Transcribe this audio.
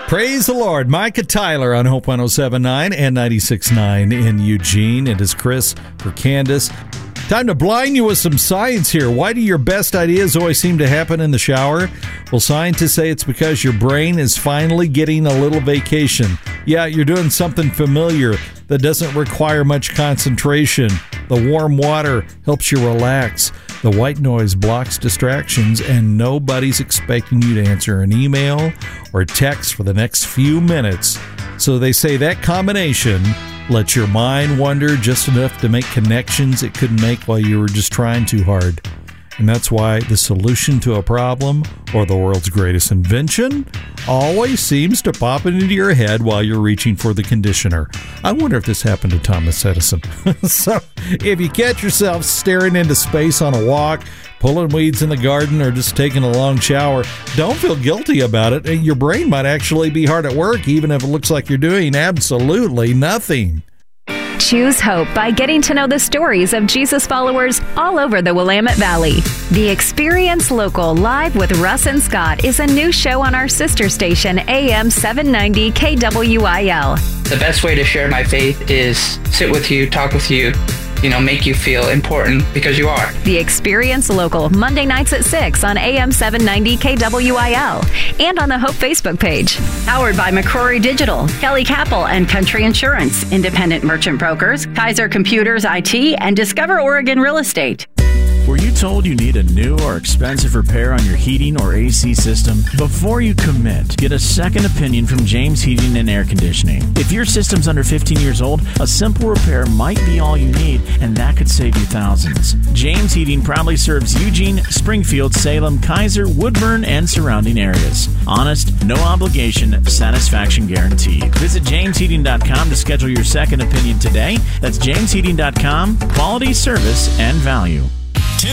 Praise the Lord. Micah Tyler on Hope 107.9 and 96.9 in Eugene. It is Chris for Candace. Time to blind you with some science here. Why do your best ideas always seem to happen in the shower? Well, scientists say it's because your brain is finally getting a little vacation. Yeah, you're doing something familiar that doesn't require much concentration. The warm water helps you relax. The white noise blocks distractions, and nobody's expecting you to answer an email or text for the next few minutes. So they say that combination lets your mind wander just enough to make connections it couldn't make while you were just trying too hard. And that's why the solution to a problem, or the world's greatest invention, always seems to pop into your head while you're reaching for the conditioner. I wonder if this happened to Thomas Edison. So, if you catch yourself staring into space on a walk, pulling weeds in the garden, or just taking a long shower, don't feel guilty about it. Your brain might actually be hard at work, even if it looks like you're doing absolutely nothing. Choose hope by getting to know the stories of Jesus followers all over the Willamette Valley. The Experience Local Live with Russ and Scott is a new show on our sister station, AM 790 KWIL. The best way to share my faith is sit with you, talk with you, make you feel important because you are. The Experience Local, Monday nights at 6 on AM 790 KWIL and on the Hope Facebook page. Powered by McCrory Digital, Kelly Capel and Country Insurance, Independent Merchant Brokers, Kaiser Computers IT, and Discover Oregon Real Estate. Were you told you need a new or expensive repair on your heating or AC system? Before you commit, get a second opinion from James Heating and Air Conditioning. If your system's under 15 years old, a simple repair might be all you need, and that could save you thousands. James Heating proudly serves Eugene, Springfield, Salem, Kaiser, Woodburn, and surrounding areas. Honest, no obligation, satisfaction guaranteed. Visit jamesheating.com to schedule your second opinion today. That's jamesheating.com. Quality, service, and value.